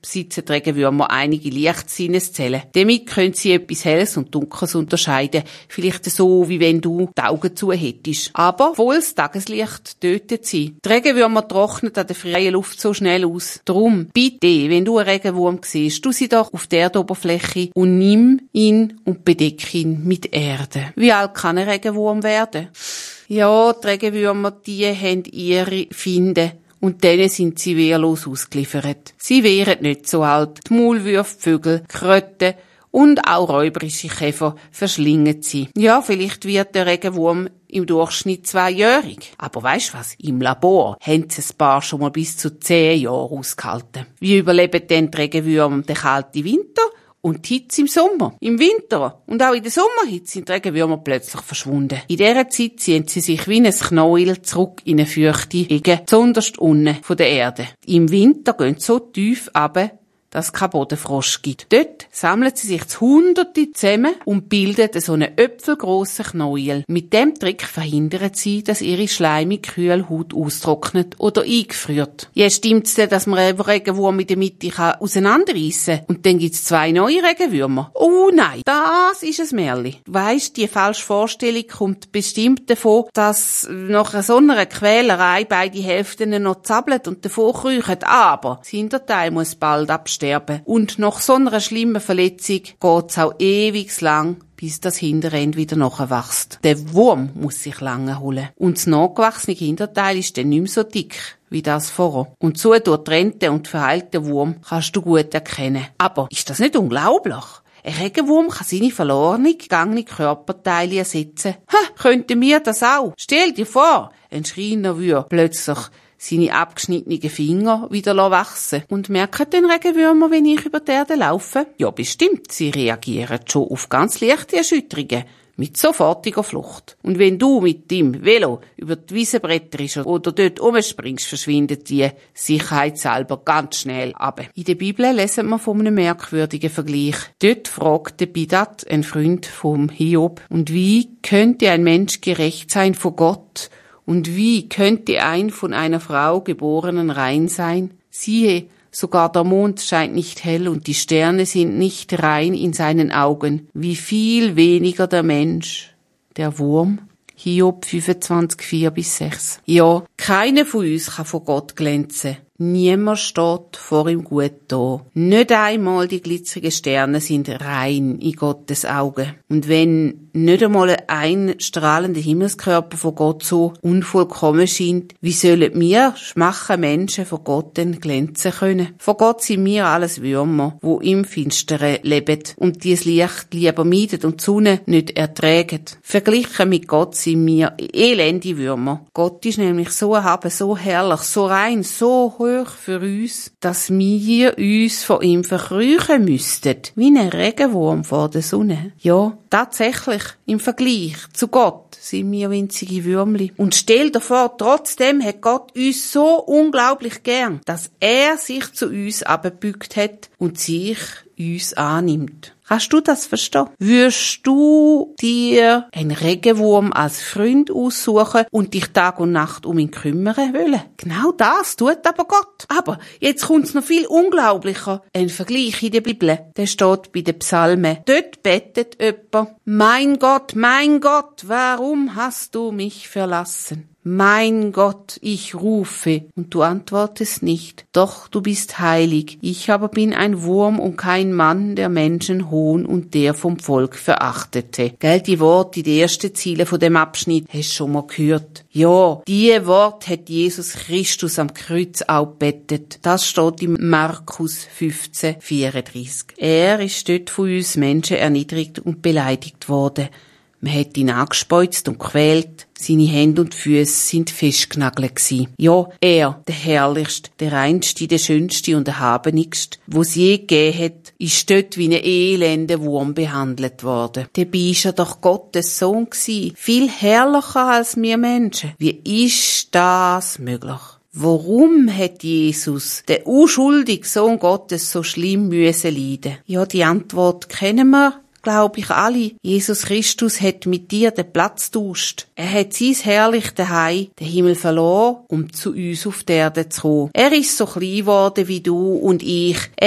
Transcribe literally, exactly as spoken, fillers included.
besitzen die Regenwürmer einige Lichtsinneszellen. Damit können sie etwas Helles und Dunkles unterscheiden. Vielleicht so, wie wenn du die Augen zu hättest. Aber volles Tageslicht tötet sie. Die Regenwürmer trocknen an der freien Luft so schnell aus. Drum, bitte, wenn du einen Regenwurm siehst, tu sie doch auf der Erdoberfläche und nimm ihn und bedecke ihn mit Erde. Wie alt kann ein Regenwurm werden? Ja, die Regenwürmer, die haben ihre Finde. Und denen sind sie wehrlos ausgeliefert. Sie wären nicht so alt. Die Maulwürfe, die Vögel, Kröten und auch räuberische Käfer verschlingen sie. Ja, vielleicht wird der Regenwurm im Durchschnitt zweijährig. Aber weisst was? Im Labor haben sie ein paar schon mal bis zu zehn Jahre ausgehalten. Wie überleben denn die Regenwürmer den kalten Winter und die Hitze im Sommer? Im Winter und auch in der Sommerhitze sind die Regenwürmer plötzlich verschwunden. In dieser Zeit ziehen sie sich wie ein Knäuel zurück in eine feuchte Ecke, zunderst unten von der Erde. Im Winter gehen sie so tief runter, dass es keinen Bodenfrost gibt. Dort sammeln sie sich zu Hunderte zusammen und bilden so einen äpfelgrossen Knäuel. Mit dem Trick verhindern sie, dass ihre schleimige, kühle Haut austrocknet oder eingefriert. Ja, stimmt's denn, dass man einen Regenwurm in der Mitte auseinanderreissen kann? Und dann gibt's zwei neue Regenwürmer. Oh nein, das ist ein Märchen. Weisst, die falsche Vorstellung kommt bestimmt davon, dass nach so einer Quälerei beide Hälften noch zappeln und davon kriechen. Aber das Hinterteil muss bald absterben. Und nach so einer schlimmen Verletzung geht's auch ewig lang, bis das Hinterende wieder nachwächst. Der Wurm muss sich lange holen. Und das nachgewachsene Hinterteil ist dann nicht mehr so dick wie das vorher. Und so durchtrennte und verheilte Wurm kannst du gut erkennen. Aber ist das nicht unglaublich? Ein Regenwurm kann seine verlorene, gegangene Körperteile ersetzen. Ha, könnten wir das auch? Stell dir vor, ein Schreiner würde plötzlich seine abgeschnittenen Finger wieder wachsen. Und merken den Regenwürmer, wenn ich über die Erde laufe? Ja, bestimmt. Sie reagieren schon auf ganz leichte Erschütterungen. Mit sofortiger Flucht. Und wenn du mit dem Velo über die Wiese bretterst oder dort rumspringst, verschwindet die sicherheitshalber ganz schnell ab. In der Bibel lesen wir von einem merkwürdigen Vergleich. Dort fragte Bildad, ein Freund vom Hiob, und wie könnte ein Mensch gerecht sein vor Gott? Und wie könnte ein von einer Frau geborenen rein sein? Siehe, sogar der Mond scheint nicht hell und die Sterne sind nicht rein in seinen Augen. Wie viel weniger der Mensch, der Wurm? Hiob fünfundzwanzig, vier bis sechs. Ja, keiner von uns kann vor Gott glänzen. Niemand steht vor ihm gut da. Nicht einmal die glitzerigen Sterne sind rein in Gottes Augen. Und wenn nicht einmal ein strahlender Himmelskörper von Gott so unvollkommen scheint, wie sollen wir schwache Menschen vor Gott denn glänzen können? Vor Gott sind wir alles Würmer, wo im Finsteren leben und dieses Licht lieber meiden und die Sonne nicht ertragen. Verglichen mit Gott sind wir elende Würmer. Gott ist nämlich so erhaben, so herrlich, so rein, so hoch für uns, dass wir uns vor ihm verkrüchen müssten, wie ein Regenwurm vor der Sonne. Ja, tatsächlich, im Vergleich zu Gott sind wir winzige Würmli. Und stell dir vor, trotzdem hat Gott uns so unglaublich gern, dass er sich zu uns abbückt hat und sich uns annimmt. Kannst du das verstehen? Würdest du dir einen Regenwurm als Freund aussuchen und dich Tag und Nacht um ihn kümmern wollen? Genau das tut aber Gott. Aber jetzt kommt's noch viel unglaublicher. Ein Vergleich in der Bibel, der steht bei den Psalmen. Dort betet jemand: Mein Gott, mein Gott, warum hast du mich verlassen? Mein Gott, ich rufe, und du antwortest nicht. Doch du bist heilig. Ich aber bin ein Wurm und kein Mann, der Menschen hohn und der vom Volk verachtete. Gell, die Worte, die ersten Ziele von dem Abschnitt, hast du schon mal gehört. Ja, die Worte hat Jesus Christus am Kreuz auch gebetet. Das steht im Markus fünfzehn, vierunddreißig. Er ist dort von uns Menschen erniedrigt und beleidigt worden. Man hat ihn angespeuzt und gequält. Seine Hände und Füße sind festgenagelt gsi. Ja, er, der Herrlichste, der Reinste, der Schönste und Erhabenigste, wo es je gegeben hat, ist dort wie ein elender Wurm behandelt worden. Dabei ist er doch Gottes Sohn gsi, viel herrlicher als wir Menschen. Wie ist das möglich? Warum hat Jesus, der unschuldige Sohn Gottes, so schlimm müssen leiden? Ja, die Antwort kennen wir, glaube ich, alle. Jesus Christus hat mit dir den Platz getauscht. Er hat sein herrliches Zuhause, den Himmel verloren, um zu uns auf die Erde zu kommen. Er ist so klein geworden wie du und ich.